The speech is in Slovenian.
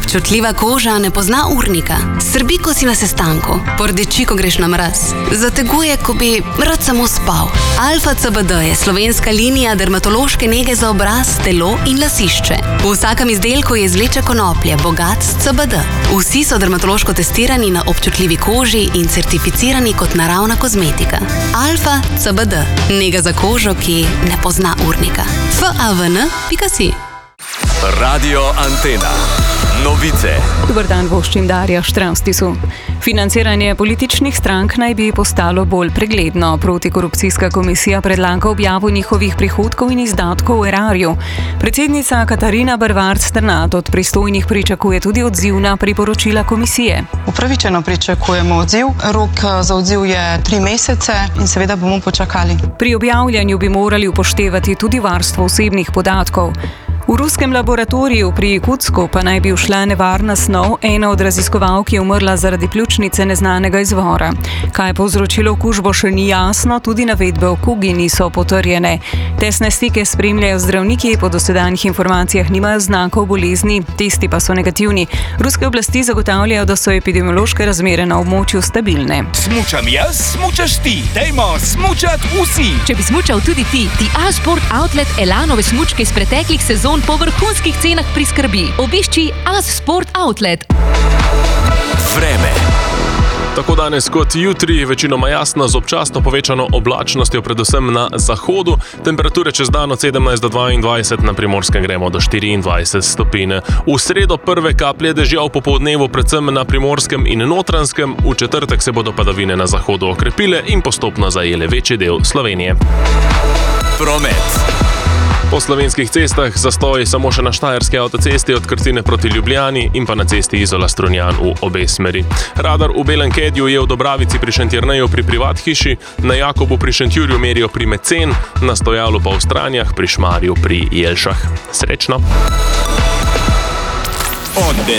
Občutljiva koža ne pozna urnika, srbi, ko si na sestanku, pordeči, ko greš na mraz, zateguje, ko bi rad samo spal. Alfa CBD je slovenska linija dermatološke nege za obraz, telo in lasišče. V vsakem izdelku je izvleček konoplje, bogat s CBD. Vsi so dermatološko testirani na občutljivi koži in certificirani kot naravna kozmetika. Alfa CBD, nega za kožo, ki ne pozna urnika. favn.si Radio Antena. Novice. Dobar dan, voščim Darja Štravstisu. Financiranje političnih strank naj bi postalo bolj pregledno. Protikorupcijska komisija predlaga objavo njihovih prihodkov in izdatkov v erarju. Predsednica Katarina Bervarc-Strnad od pristojnih pričakuje tudi odziv na priporočila komisije. Upravičeno pričakujemo odziv. Rok za odziv je 3 mesece in seveda bomo počakali. Pri objavljanju bi morali upoštevati tudi varstvo osebnih podatkov. V ruskem laboratoriju pri Jakutsku pa naj bi ušla nevarna snov, ena od raziskovalk je umrla zaradi pljučnice neznanega izvora. Kaj je povzročilo okužbo, še ni jasno, tudi navedbe o kugi niso potrjene. Testne stike spremljajo zdravniki, po dosedanjih informacijah nimajo znakov bolezni, testi pa so negativni. Ruske oblasti zagotavljajo, da so epidemiološke razmere na območju stabilne. Smučam jaz, smučaš ti, dajmo smučat vsi! Če bi smučal tudi ti A-Sport Outlet Elanove smučke iz preteklih sezon po vrhunskih cenah priskrbi. Obišči A-Sport Outlet. Vreme. Tako danes kot jutri, večinoma jasno z občasno povečano oblačnostjo, predvsem na zahodu. Temperature čez dan od 17 do 22, na Primorskem gremo do 24 stopinj. V sredo prve kaplje dežja v popoldnevu, predvsem na Primorskem in Notranjskem. V četrtek se bodo padavine na zahodu okrepile in postopno zajele večji del Slovenije. Promet. Po slovenskih cestah zastoj samo še na Štajerski avtocesti od Krtine proti Ljubljani in pa na cesti Izola-Strunjan v obe smeri. Radar v Belem Kedju je v Dobravici pri Šentjerneju pri privat hiši, na Jakobu pri Šentjurju merijo pri Mecen, na Stojalu pa v Stranjah pri Šmarju pri Jelšah. Srečno! Od